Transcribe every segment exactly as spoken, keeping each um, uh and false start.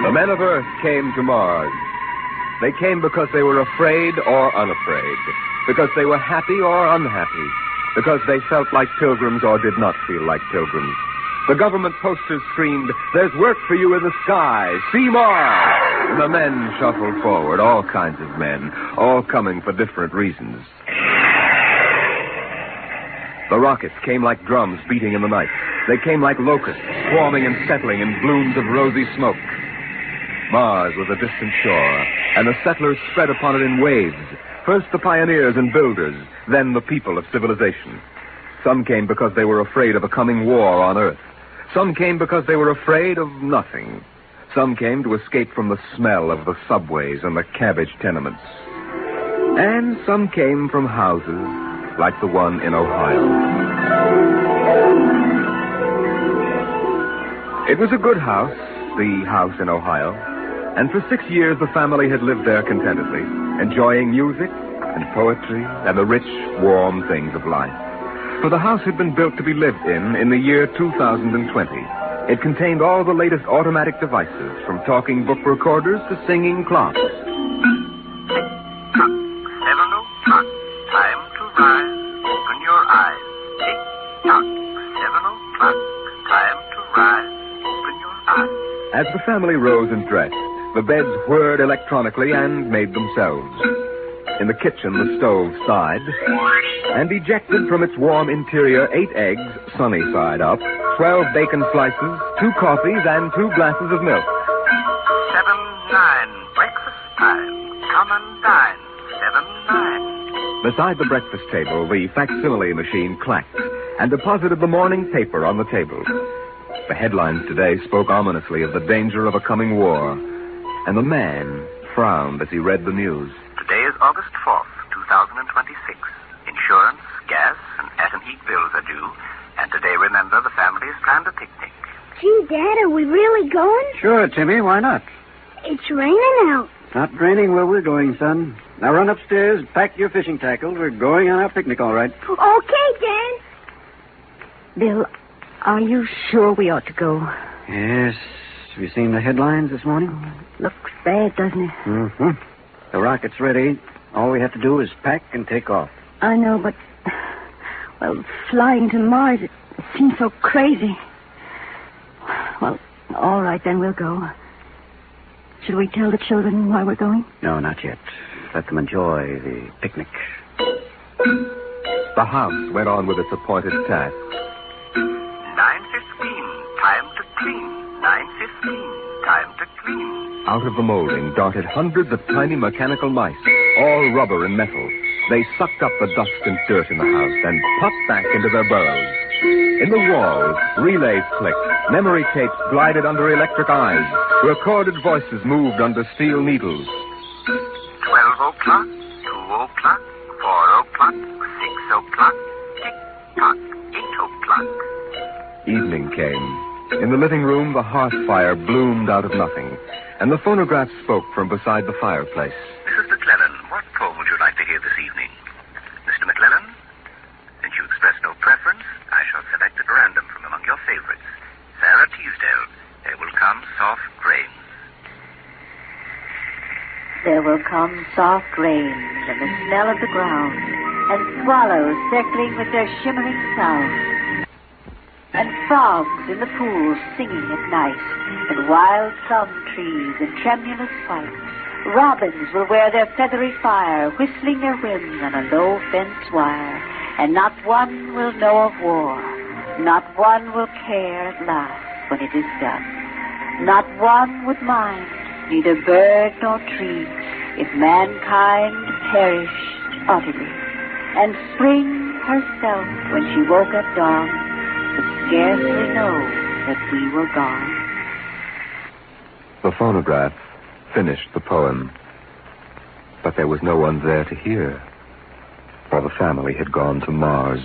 The men of Earth came to Mars. They came because they were afraid or unafraid, because they were happy or unhappy, because they felt like pilgrims or did not feel like pilgrims. The government posters screamed, "There's work for you in the sky. See Mars!" And the men shuffled forward, all kinds of men, all coming for different reasons. The rockets came like drums beating in the night. They came like locusts, swarming and settling in blooms of rosy smoke. Mars was a distant shore, and the settlers spread upon it in waves. First the pioneers and builders, then the people of civilization. Some came because they were afraid of a coming war on Earth. Some came because they were afraid of nothing. Some came to escape from the smell of the subways and the cabbage tenements. And some came from houses like the one in Ohio. It was a good house, the house in Ohio, and for six years the family had lived there contentedly, enjoying music and poetry and the rich, warm things of life. For the house had been built to be lived in in the year two thousand twenty. It contained all the latest automatic devices, from talking book recorders to singing clocks. Tick-tock, seven o'clock, time to rise, open your eyes. Tick-tock, seven o'clock, time to rise, open your eyes. As the family rose and dressed, the beds whirred electronically and made themselves. In the kitchen, the stove sighed, and ejected from its warm interior eight eggs, sunny side up, twelve bacon slices, two coffees, and two glasses of milk. Seven, nine, breakfast time. Come and dine. Seven, nine. Beside the breakfast table, the facsimile machine clacked and deposited the morning paper on the table. The headlines today spoke ominously of the danger of a coming war, and the man frowned as he read the news. Today is August fourth, twenty twenty-six. Insurance, gas, and at and eat bills are due. And today, remember, the family has planned a picnic. Gee, Dad, are we really going? Sure, Timmy, why not? It's raining out. It's not raining where we're going, son. Now run upstairs, pack your fishing tackle. We're going on our picnic, all right. Okay, Dad. Bill, are you sure we ought to go? Yes. Have you seen the headlines this morning? Looks bad, doesn't it? Mm-hmm. The rocket's ready. All we have to do is pack and take off. I know, but, well, flying to Mars, it seems so crazy. Well, all right, then we'll go. Should we tell the children why we're going? No, not yet. Let them enjoy the picnic. The house went on with its appointed task. Nine fifteen, time to clean. Nine fifteen, time to clean. Out of the molding darted hundreds of tiny mechanical mice, all rubber and metal. They sucked up the dust and dirt in the house and popped back into their burrows. In the walls, relays clicked, memory tapes glided under electric eyes, recorded voices moved under steel needles. Twelve o'clock, two o'clock, four o'clock, six o'clock, tick-tock, eight o'clock. Evening came. In the living room, the hearth fire bloomed out of nothing, and the phonograph spoke from beside the fireplace. Missus McClellan, what poem would you like to hear this evening? Mister McClellan? Since you express no preference, I shall select at random from among your favorites. Sarah Teasdale, There Will Come Soft Rains. There will come soft rains and the smell of the ground, and swallows circling with their shimmering sound, and frogs in the pools singing at night, and wild plum trees in tremulous white. Robins will wear their feathery fire, whistling their whims on a low fence wire, and not one will know of war. Not one will care at last when it is done. Not one would mind, neither bird nor tree, if mankind perished utterly. And spring herself, when she woke at dawn, would scarcely know that we were gone. The phonograph finished the poem, but there was no one there to hear, for the family had gone to Mars.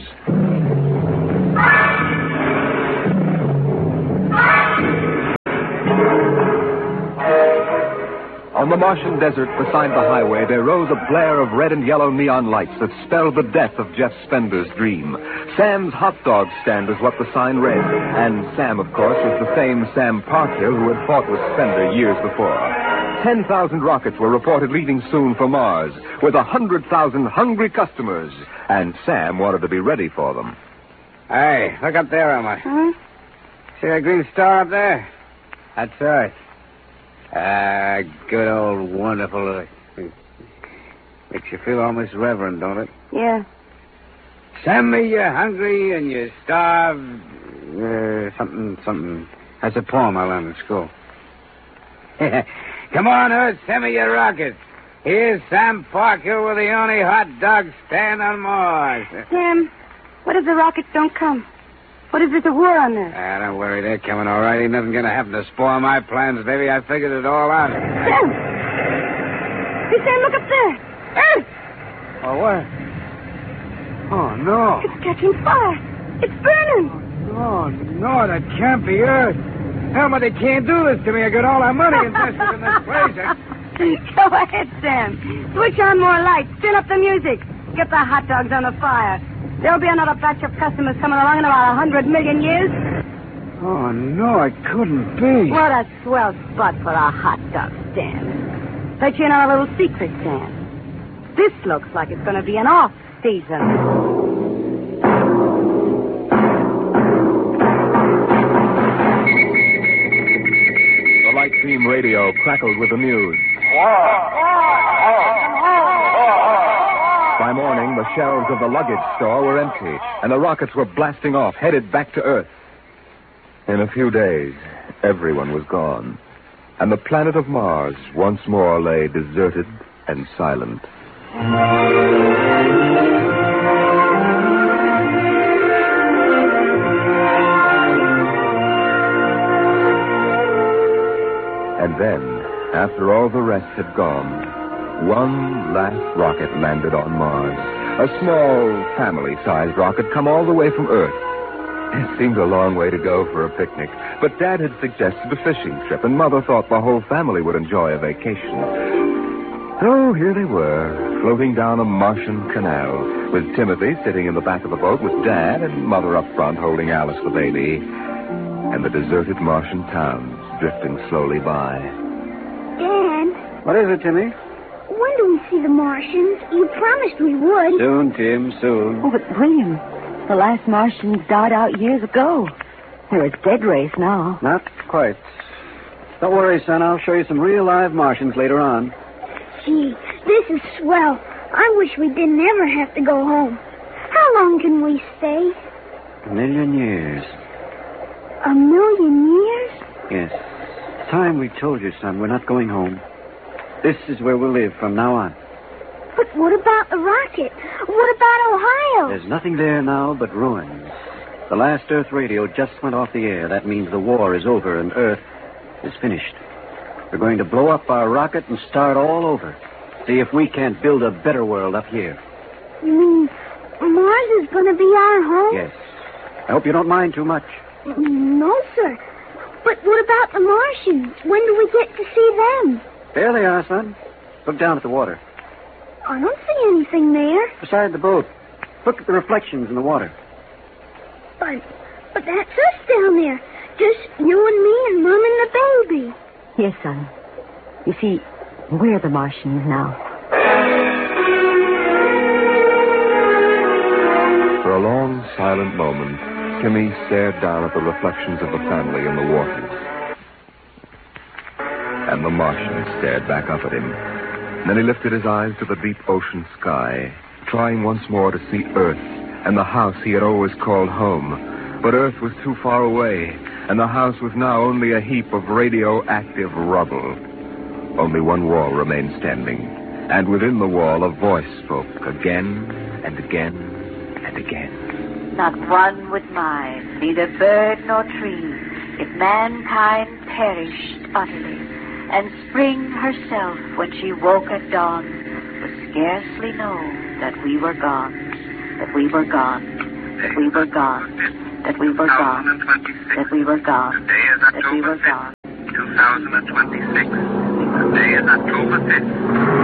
On the Martian desert beside the highway, there rose a blare of red and yellow neon lights that spelled the death of Jeff Spender's dream. Sam's hot dog stand is what the sign read. And Sam, of course, was the same Sam Parkhill who had fought with Spender years before. Ten thousand rockets were reported leaving soon for Mars, with a hundred thousand hungry customers. And Sam wanted to be ready for them. Hey, look up there, Elmer. Huh? See that green star up there? That's Earth. Ah, good old wonderful. Makes you feel almost reverent, don't it? Yeah. Send me you're hungry and you're starved. Uh, something, something. That's a poem I learned in school. Come on, Earth, send me your rockets. Here's Sam Parker with the only hot dog stand on Mars. Sam, what if the rockets don't come? What if there's a war on there? Ah, don't worry, they're coming all right. Ain't nothing gonna happen to spoil my plans, baby. I figured it all out. Sam! Hey, Sam, look up there. Earth! Oh, what? Oh, no. It's catching fire. It's burning. Oh, no, that can't be Earth. Elmer, they can't do this to me. I got all our money invested in this place. I... Go ahead, Sam. Switch on more lights. Turn up the music. Get the hot dogs on the fire. There'll be another batch of customers coming along in about a hundred million years. Oh, no, it couldn't be. What a swell spot for a hot dog stand. Bet you in on a little secret, Sam. This looks like it's going to be an off-season. The light beam radio crackled with the news. By morning, the shelves of the luggage store were empty, and the rockets were blasting off, headed back to Earth. In a few days, everyone was gone, and the planet of Mars once more lay deserted and silent. And then, after all the rest had gone, one last rocket landed on Mars. A small, family-sized rocket come all the way from Earth. It seemed a long way to go for a picnic, but Dad had suggested a fishing trip, and Mother thought the whole family would enjoy a vacation. So here they were, floating down a Martian canal, with Timothy sitting in the back of the boat with Dad and Mother up front holding Alice the baby, and the deserted Martian towns drifting slowly by. Dad, What is it, Timmy? when do we see the Martians? You promised we would. Soon, Tim, soon. Oh, but William, the last Martians died out years ago. They're a dead race now. Not quite. Don't worry, son. I'll show you some real live Martians later on. Gee, this is swell. I wish we didn't ever have to go home. How long can we stay? A million years. A million years? Yes. It's time we told you, son. We're not going home. This is where we'll live from now on. But what about the rocket? What about Ohio? There's nothing there now but ruins. The last Earth radio just went off the air. That means the war is over and Earth is finished. We're going to blow up our rocket and start all over. See if we can't build a better world up here. You mean Mars is going to be our home? Yes. I hope you don't mind too much. No, sir. But what about the Martians? When do we get to see them? There they are, son. Look down at the water. I don't see anything there. Beside the boat. Look at the reflections in the water. But, but that's us down there. Just you and me and Mom and the baby. Yes, son. You see, we're the Martians now. For a long, silent moment, Timmy stared down at the reflections of the family in the waters. And the Martian stared back up at him. Then he lifted his eyes to the deep ocean sky, trying once more to see Earth and the house he had always called home. But Earth was too far away, and the house was now only a heap of radioactive rubble. Only one wall remained standing, and within the wall a voice spoke again and again and again. Not one would mind, neither bird nor tree, if mankind perished utterly, and spring herself, when she woke at dawn, would scarcely know that we were gone, that we were gone, that we were gone, that we were gone, that we were gone, Today is that we October were gone. fifth, two thousand twenty-six. Today is October fifth.